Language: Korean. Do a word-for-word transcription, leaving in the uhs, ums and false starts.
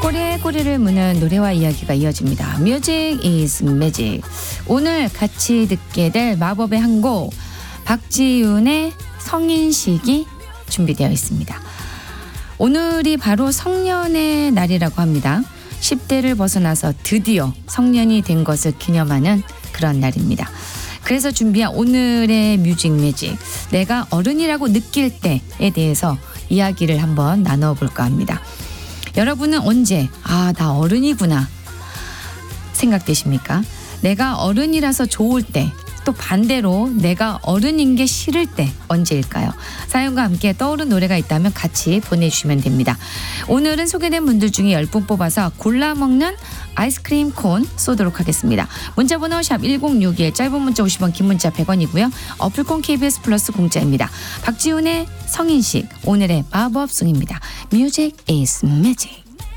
꼬리에 꼬리를 무는 노래와 이야기가 이어집니다. Music is Magic. 오늘 같이 듣게 될 마법의 한 곡, 박지윤의 성인식이 준비되어 있습니다. 오늘이 바로 성년의 날이라고 합니다. 십 대를 벗어나서 드디어 성년이 된 것을 기념하는 그런 날입니다. 그래서 준비한 오늘의 뮤직 매직, 내가 어른이라고 느낄 때에 대해서 이야기를 한번 나눠볼까 합니다. 여러분은 언제 아, 나 어른이구나 생각되십니까? 내가 어른이라서 좋을 때, 또 반대로 내가 어른인 게 싫을 때 언제일까요? 사연과 함께 떠오른 노래가 있다면 같이 보내주시면 됩니다. 오늘은 소개된 분들 중에 열 분 뽑아서 골라 먹는 아이스크림 콘 쏘도록 하겠습니다. 문자번호 샵 일공육일, 짧은 문자 오십 원, 긴 문자 백 원이고요. 어플콘 케이비에스 플러스 공짜입니다. 박지훈의 성인식, 오늘의 마법송입니다. Music is Magic.